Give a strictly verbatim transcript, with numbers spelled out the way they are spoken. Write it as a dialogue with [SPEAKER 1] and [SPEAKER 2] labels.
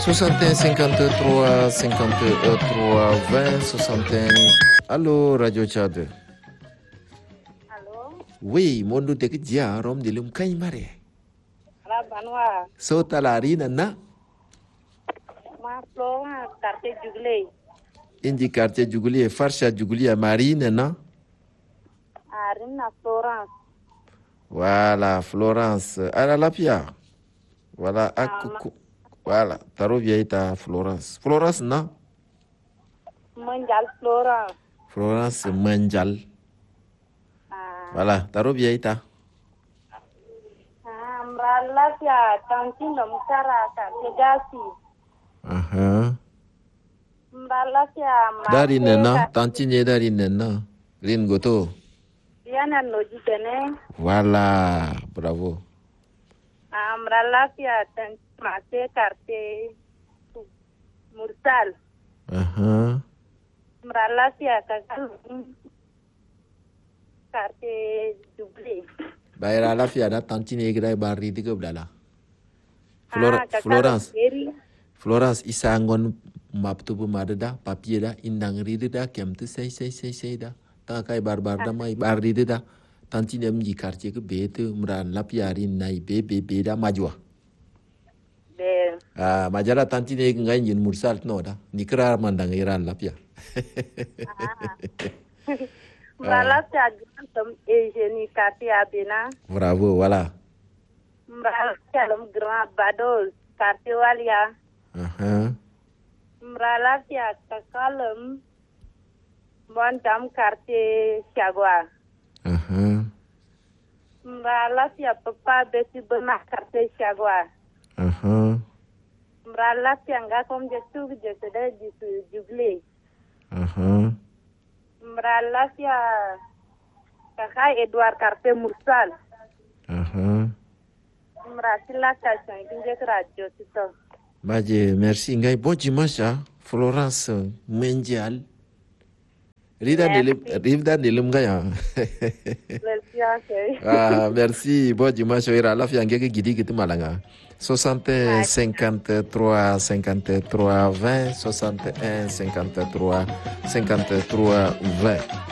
[SPEAKER 1] soixante et un cinquante-trois cinquante-trois vingt soixante et un. Allô, Radio Tchad.
[SPEAKER 2] Allô?
[SPEAKER 1] Oui, mondo tek dia rom de lum kay mare.
[SPEAKER 2] Ala banwa.
[SPEAKER 1] So talarina na
[SPEAKER 2] Ma flo quartier Jugley.
[SPEAKER 1] indi quartier Juguli farsha Juguli marine na.
[SPEAKER 2] Arina Florence.
[SPEAKER 1] Voilà, Florence. Ala lapia. Voilà, akuku. Voilà, tarovia ita Florence. Florence na.
[SPEAKER 2] Manjal Florence.
[SPEAKER 1] Florence Manjal.
[SPEAKER 2] Ah,
[SPEAKER 1] Voilà, tarovia ita.
[SPEAKER 2] Amrala ya tanti nomkara ka tegasi.
[SPEAKER 1] Aha.
[SPEAKER 2] Amrala ya ma.
[SPEAKER 1] Dari nena, tanti nye dari nena. Lin goto.
[SPEAKER 2] Yana noji dene.
[SPEAKER 1] Voilà, bravo.
[SPEAKER 2] Amrala ya tanti mate quartier Mursal.
[SPEAKER 1] Aha.
[SPEAKER 2] Amrala ya kakal quartier Jugley.
[SPEAKER 1] Bayra lafia da tanti nye grai bari diga blala. Flor
[SPEAKER 2] Ah, kakal
[SPEAKER 1] Florence.
[SPEAKER 2] Eri.
[SPEAKER 1] Florence isa ngon maptu bu madada papier da indang ride da kemte sei sei sei sei da ta kai barbar da mai bar ride da tanti nem ji quartier ke bete mran lapiari nai be be be da majwa
[SPEAKER 2] Be.
[SPEAKER 1] ah majara tanti ne ngai nyin mursal no da nikra mandang iran lapia
[SPEAKER 2] Mbala si ajudan tem Eugenie Kati Abena.
[SPEAKER 1] bravo voilà
[SPEAKER 2] Mbala si alam Grand Bados Kati Walia.
[SPEAKER 1] aha
[SPEAKER 2] Mbala si akakalem Montam Kati Chagwa.
[SPEAKER 1] aha
[SPEAKER 2] Mbala si apapa Beti Bena Kati Chagwa.
[SPEAKER 1] aha
[SPEAKER 2] Mbala si angakom jesu jeseda jisu Jugley.
[SPEAKER 1] aha
[SPEAKER 2] Mbala si kakak Edward Karte Mursal.
[SPEAKER 1] aha
[SPEAKER 2] Mrasila kasang kinje radio sito.
[SPEAKER 1] Baje merci ngai bon dimanche ah. Florence Mendial Rida Nelim Rida Nelim gaya ah merci bon dimanche ira la fi angeke gidi gidi malanga soixante cinquante-trois cinquante-trois vingt soixante et un cinquante-trois cinquante-trois vingt